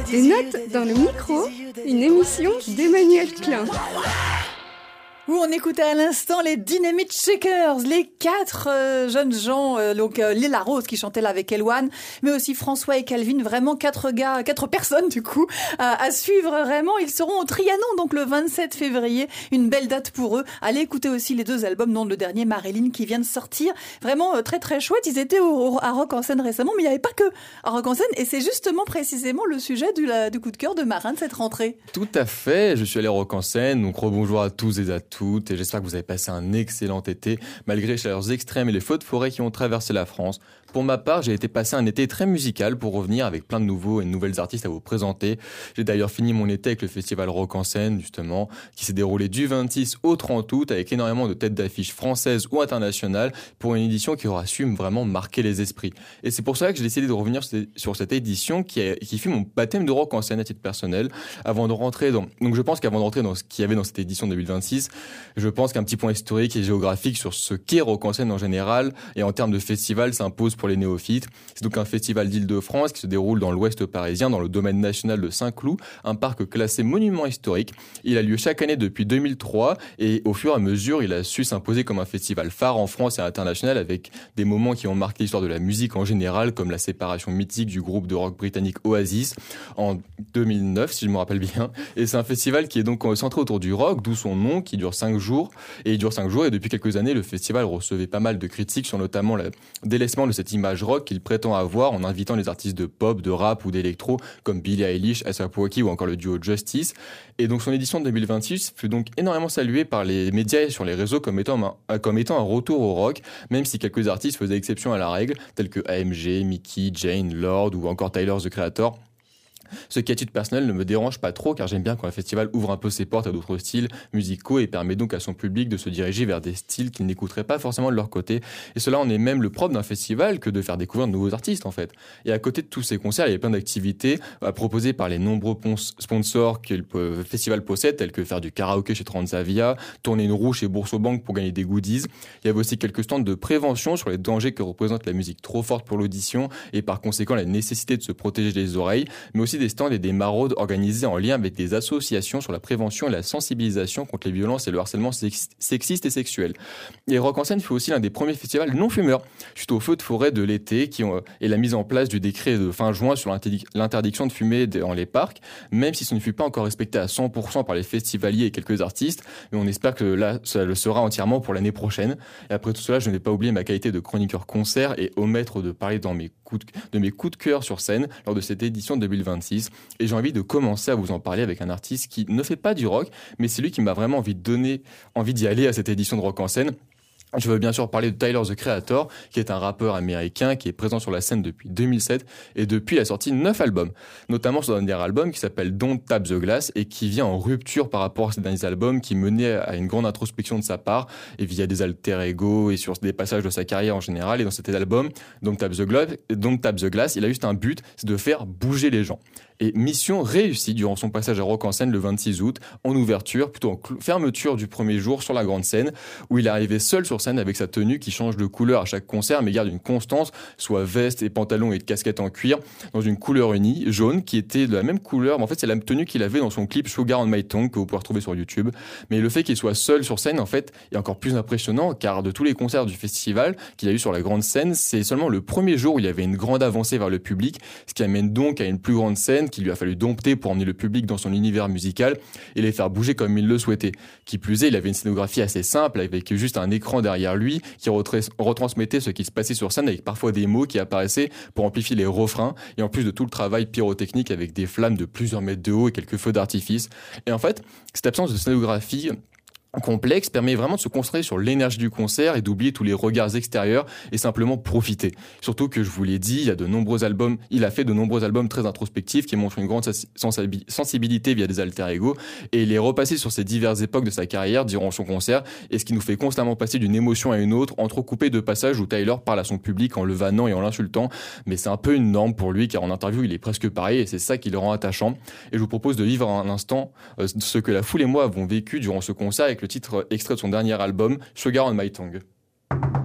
Des notes dans le micro, une émission d'Emmanuel Klein. Où on écoutait à l'instant les Dynamite Shakers, les 4 jeunes gens, Lila Rose qui chantait là avec Elouane, mais aussi François et Calvin, vraiment 4 personnes du coup, à suivre vraiment. Ils seront au Trianon donc le 27 février, une belle date pour eux. Allez écouter aussi les 2 albums, dont le dernier Marilyn qui vient de sortir, vraiment très très chouette. Ils étaient à Rock en Seine récemment, mais il n'y avait pas que à Rock en Seine, et c'est justement précisément le sujet du coup de cœur de Marin de cette rentrée. Tout à fait, je suis allé à Rock en Seine, donc rebonjour à tous et à toutes, et j'espère que vous avez passé un excellent été, malgré les chaleurs extrêmes et les feux de forêt qui ont traversé la France. Pour ma part, j'ai été passer un été très musical pour revenir avec plein de nouveaux et de nouvelles artistes à vous présenter. J'ai d'ailleurs fini mon été avec le festival Rock en Seine, justement, qui s'est déroulé du 26 au 30 août avec énormément de têtes d'affiches françaises ou internationales pour une édition qui aura su vraiment marquer les esprits. Et c'est pour cela que j'ai décidé de revenir sur cette édition qui fut mon baptême de Rock en Seine à titre personnel. Donc je pense qu'avant de rentrer dans ce qu'il y avait dans cette édition 2026, je pense qu'un petit point historique et géographique sur ce qu'est Rock en Seine en général et en termes de festival s'impose pour les néophytes. C'est donc un festival d'Île-de-France qui se déroule dans l'ouest parisien, dans le domaine national de Saint-Cloud, un parc classé monument historique. Il a lieu chaque année depuis 2003 et au fur et à mesure, il a su s'imposer comme un festival phare en France et à l'international avec des moments qui ont marqué l'histoire de la musique en général, comme la séparation mythique du groupe de rock britannique Oasis en 2009, si je me rappelle bien. Et c'est un festival qui est donc centré autour du rock, d'où son nom, qui dure 5 jours. Et il dure 5 jours et depuis quelques années, le festival recevait pas mal de critiques sur notamment le délaissement de cette image rock qu'il prétend avoir en invitant les artistes de pop, de rap ou d'électro comme Billie Eilish, A$AP Rocky ou encore le duo Justice. Et donc son édition de 2026 fut donc énormément saluée par les médias et sur les réseaux comme étant un retour au rock, même si quelques artistes faisaient exception à la règle, tels que AMG, Mickey, Jane, Lord ou encore Tyler, The Creator. Ce qui à titre personnel ne me dérange pas trop car j'aime bien quand un festival ouvre un peu ses portes à d'autres styles musicaux et permet donc à son public de se diriger vers des styles qu'ils n'écouteraient pas forcément de leur côté. Et cela en est même le propre d'un festival que de faire découvrir de nouveaux artistes en fait. Et à côté de tous ces concerts, il y a plein d'activités proposées par les nombreux sponsors que le festival possède, tels que faire du karaoké chez Transavia, tourner une roue chez Boursorama pour gagner des goodies. Il y avait aussi quelques stands de prévention sur les dangers que représente la musique trop forte pour l'audition et par conséquent la nécessité de se protéger les oreilles, mais aussi des stands et des maraudes organisées en lien avec des associations sur la prévention et la sensibilisation contre les violences et le harcèlement sexiste et sexuel. Et Rock en Seine fut aussi l'un des premiers festivals non-fumeurs, suite aux feux de forêt de l'été et la mise en place du décret de fin juin sur l'interdiction de fumer dans les parcs, même si ce ne fut pas encore respecté à 100% par les festivaliers et quelques artistes, mais on espère que là, ça le sera entièrement pour l'année prochaine. Et après tout cela, je n'ai pas oublié ma qualité de chroniqueur concert et omettre de parler de mes coups de cœur sur scène lors de cette édition 2026. Et j'ai envie de commencer à vous en parler avec un artiste qui ne fait pas du rock, mais c'est lui qui m'a vraiment donné envie d'y aller à cette édition de Rock en Seine. Je veux bien sûr parler de Tyler, The Creator, qui est un rappeur américain qui est présent sur la scène depuis 2007 et depuis il a sorti 9 albums, notamment son dernier album qui s'appelle Don't Tap the Glass et qui vient en rupture par rapport à ses derniers albums qui menait à une grande introspection de sa part et via des alter ego et sur des passages de sa carrière en général. Et dans cet album, Don't Tap the Glass, il a juste un but, c'est de faire bouger les gens. Et mission réussie durant son passage à Rock en Seine le 26 août, en ouverture, plutôt en fermeture du premier jour sur la grande scène, où il est arrivé seul sur scène avec sa tenue qui change de couleur à chaque concert, mais garde une constance, soit veste et pantalon et casquette en cuir, dans une couleur unie, jaune, qui était de la même couleur. En fait, c'est la même tenue qu'il avait dans son clip Sugar on My Tongue, que vous pouvez retrouver sur YouTube. Mais le fait qu'il soit seul sur scène, en fait, est encore plus impressionnant, car de tous les concerts du festival qu'il a eu sur la grande scène, c'est seulement le premier jour où il y avait une grande avancée vers le public, ce qui amène donc à une plus grande scène qu'il lui a fallu dompter pour emmener le public dans son univers musical et les faire bouger comme il le souhaitait. Qui plus est, il avait une scénographie assez simple avec juste un écran derrière lui qui retransmettait ce qui se passait sur scène avec parfois des mots qui apparaissaient pour amplifier les refrains et en plus de tout le travail pyrotechnique avec des flammes de plusieurs mètres de haut et quelques feux d'artifice. Et en fait, cette absence de scénographie complexe permet vraiment de se concentrer sur l'énergie du concert et d'oublier tous les regards extérieurs et simplement profiter. Surtout que je vous l'ai dit, il a fait de nombreux albums très introspectifs qui montrent une grande sensibilité via des alter ego et il est repassé sur ces diverses époques de sa carrière durant son concert et ce qui nous fait constamment passer d'une émotion à une autre, entrecoupé de passages où Tyler parle à son public en le vannant et en l'insultant, mais c'est un peu une norme pour lui car en interview il est presque pareil et c'est ça qui le rend attachant. Et je vous propose de vivre un instant ce que la foule et moi avons vécu durant ce concert avec le titre extrait de son dernier album, Sugar on My Tongue.